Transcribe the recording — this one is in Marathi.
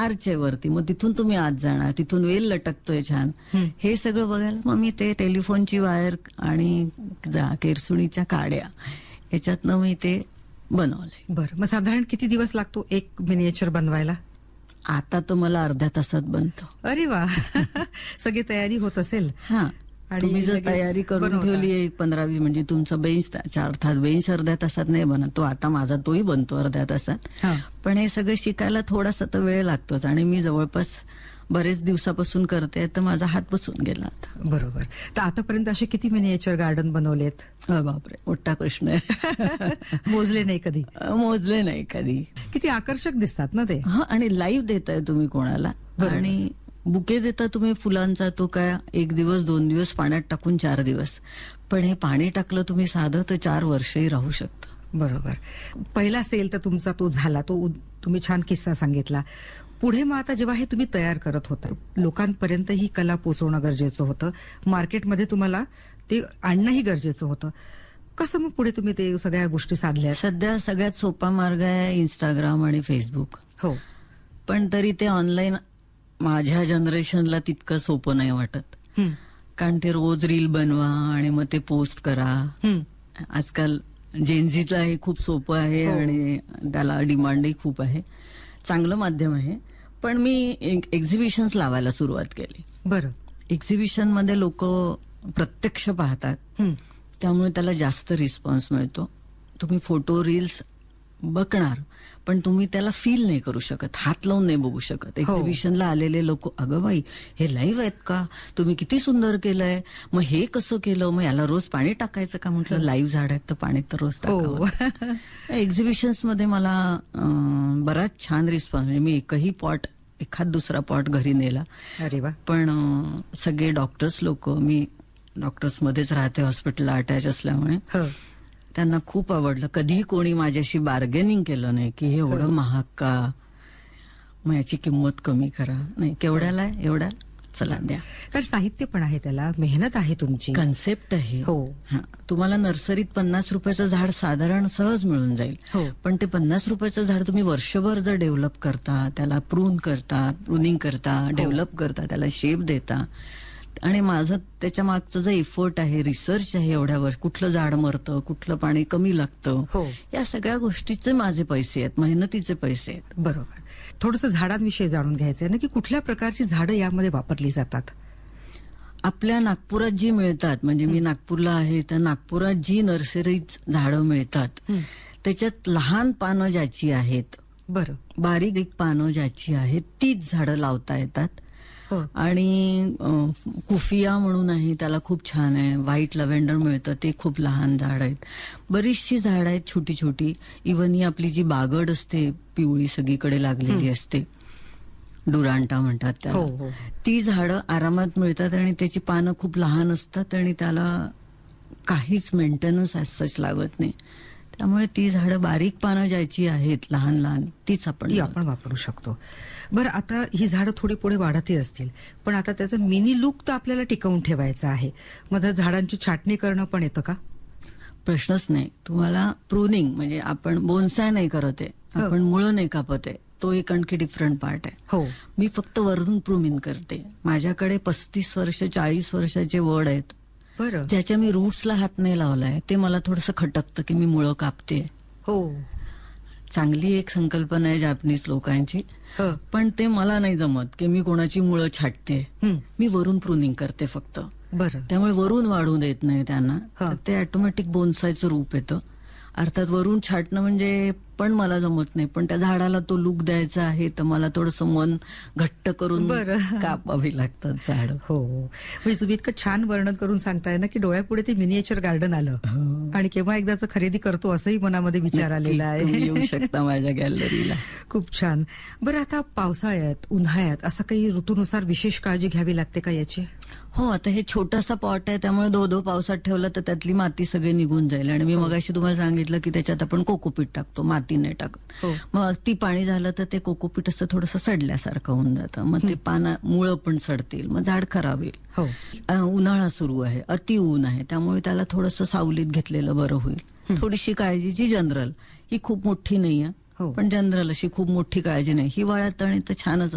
आर्च आहे वरती, मग तिथून तुम्ही आत जाणार, तिथून वेल लटकतोय छान, हे सगळं बघायला मग मी ते टेलिफोनची वायर आणि केरसुणीच्या काड्या याच्यातनं मी ते बनवलंय. बरं, मग साधारण किती दिवस लागतो एक मिनिएचर बनवायला? आता तर मला अर्ध्या तासात बनतो. अरे वा. सगळी तयारी होत असेल. हा, आणि तुम्ही जर लगेच तयारी करून बनवता. ठेवली 15-20 म्हणजे तुमचा बेंच 4 तास, बेंच अर्ध्या तासात नाही बनत. तो आता माझा तोही बनतो अर्ध्या तासात. हा. पण हे सगळं शिकायला थोडासा तर वेळ लागतोच आणि मी जवळपास बरेच दिवसापासून करते, तर माझा हात बसून गेला आता. बरोबर. तर आतापर्यंत असे किती मिनिएचर गार्डन बनवलेत? बापरे, मोठा प्रश्न आहे. मोजले नाही कधी? मोजले नाही कधी. किती आकर्षक दिसतात ना ते. हा, आणि लाईव्ह देताय तुम्ही कोणाला, आणि बुके देता तुम्ही फुलांचा, तो काय 1 दिवस 2 दिवस पाण्यात टाकून 4 दिवस, पण हे पाणी टाकलं तुम्ही साधं तर 4 वर्षही राहू शकतं. बरोबर. पहिला सेल तर तुमचा तो झाला, तो तुम्ही छान किस्सा सांगितला. पुढे मग आता जेव्हा हे तुम्ही तयार करत होता, लोकांपर्यंत ही कला पोहोचवणं गरजेचं होतं, मार्केटमध्ये तुम्हाला ते आणणंही गरजेचं होतं. कसं मग पुढे तुम्ही ते सगळ्या गोष्टी साधल्या? सध्या सगळ्यात सोपा मार्ग आहे इंस्टाग्राम आणि फेसबुक. हो. पण तरी ते ऑनलाईन माझ्या जनरेशनला तितकं सोपं नाही वाटत, कारण ते रोज रील बनवा आणि मग ते पोस्ट करा. आजकाल जेनझीला हे खूप सोपं आहे आणि त्याला डिमांडही खूप आहे. चांगलं माध्यम आहे. पण मी एक्झिबिशन्स लावायला सुरुवात केली. बरं. एक्झिबिशन मध्ये लोक प्रत्यक्ष पाहतात, त्यामुळे त्याला जास्त रिस्पॉन्स मिळतो. तुम्ही फोटो रील्स बघणार, पण तुम्ही त्याला फील नाही करू शकत, हात लावून नाही बघू शकत. एक्झिबिशनला आलेले लोक, अगं बाई हे लाईव्ह आहेत का, तुम्ही किती सुंदर केलंय, मग हे कसं केलं, मग याला रोज पाणी टाकायचं का? म्हटलं लाईव्ह झाड आहेत तर पाणी तर रोज टाकावं. एक्झिबिशन्स मध्ये मला बराच छान रिस्पॉन्स, म्हणजे मी एखाद दुसरा पॉट घरी नेला. अरे वा. पण सगळे डॉक्टर्स लोक, मी डॉक्टर्स मध्येच राहते, हॉस्पिटलला अटॅच असल्यामुळे, त्यांना खूप आवडलं. कधीही कोणी माझ्याशी बार्गेनिंग केलं नाही की हे एवढं महाग का, मग याची किंमत कमी करा. नाही, केवढ्याला आहे, एवढ्या चला द्या. कारण साहित्य पण आहे, त्याला मेहनत आहे, तुमची कन्सेप्ट आहे. हो. तुम्हाला नर्सरीत 50 रुपयाचं झाड साधारण सहज मिळून जाईल. पण ते 50 रुपयाचं झाड तुम्ही वर्षभर जर डेव्हलप करता, त्याला प्रुनिंग करता, डेव्हलप करता, त्याला शेप देता, आणि माझं त्याच्या मागचं जे एफर्ट आहे, रिसर्च आहे, एवढ्या वर्ष कुठलं झाड मरतं, कुठलं पाणी कमी लागतं, या सगळ्या गोष्टीचे माझे पैसे आहेत, मेहनतीचे पैसे आहेत. बरोबर. थोडंसं झाडांविषयी जाणून घ्यायचंय ना, की कुठल्या प्रकारची झाडं यामध्ये वापरली जातात? आपल्या नागपुरात जी मिळतात, म्हणजे मी नागपूरला आहे, तर नागपुरात जी नर्सरीज झाडं मिळतात त्याच्यात लहान पानं ज्याची आहेत, बरं, बारीक पानं ज्याची आहेत, तीच झाडं लावता येतात. आणि कुफिया म्हणून आहे, त्याला खूप छान आहे. व्हाईट लव्हेंडर मिळतं, ते खूप लहान झाड आहेत. बरीचशी झाड आहेत छोटी छोटी. इव्हन ही आपली जी बागड असते, पिवळी सगळीकडे लागलेली असते, डुरांटा म्हणतात त्याला, ती झाडं आरामात मिळतात आणि त्याची पानं खूप लहान असतात आणि त्याला काहीच मेंटेनन्स सच लागत नाही. त्यामुळे ती झाडं, बारीक पानं ज्याची आहेत लहान लहान, तीच आपण वापरू शकतो. बरं, आता ही झाडं थोडी पुढे वाढतही असतील, पण आता त्याचं मिनी लुक तर आपल्याला टिकवून ठेवायचं आहे. मग झाडांची छाटणी करणं पण येतं का? प्रश्नच नाही. तुम्हाला प्रूनिंग म्हणजे आपण बोन्साय नाही करत आहे, आपण मुळं नाही कापत आहे, तो एक आणखी डिफरंट पार्ट आहे. मी फक्त वरून प्रूनिंग करते. माझ्याकडे 35 वर्ष 40 वर्षाचे वड आहेत, ज्याच्या मी रूट्सला हात नाही लावलाय. ते मला थोडंसं खटकतं की मी मुळं कापते. चांगली एक संकल्पना आहे जापनीज लोकांची, पण ते मला नाही जमत की मी कोणाची मुळं छाटते. मी वरून प्रूनिंग करते फक्त. त्यामुळे वरून वाढू देत नाही त्यांना, ते ऑटोमॅटिक बोन्सायचं रूप येतं. अर्थात वरून छाटणं म्हणजे पण मला जमत नाही, पण त्या झाडाला तो लुक द्यायचा आहे, तर मला थोडंसं मन घट्ट करून कापावी लागतात झाड. म्हणजे तुम्ही इतकं छान वर्णन करून सांगताय ना, की डोळ्यापुढे ते मिनिएचर गार्डन आलं आणि केव्हा एकदाच खरेदी करतो असंही मनामध्ये विचार आलेला आहे. येऊ शकता माझ्या गॅलरीला. खूप छान. बरं, आता पावसाळ्यात, उन्हाळ्यात असं काही ऋतूनुसार विशेष काळजी घ्यावी लागते का याची? हो, आता हे छोटासा पॉट आहे, त्यामुळे धो पावसात ठेवलं तर त्यातली माती सगळी निघून जाईल. आणि मी मगाशी तुम्हाला सांगितलं की त्याच्यात आपण कोकोपीट टाकतो, माती नाही टाकत. मग ती पाणी झालं तर ते कोकोपीट असं थोडंसं सडल्यासारखं होऊन जातं. मग ते मुळं पण सडतील, मग झाड खराब होईल. उन्हाळा सुरू आहे, अति ऊन आहे, त्यामुळे त्याला थोडंसं सावलीत घेतलेलं बरं होईल. थोडीशी काळजी, जी जनरल, ही खूप मोठी नाहीये, पण जनरल अशी खूप मोठी काळजी नाही. हिवाळ्यात आणि तर छानच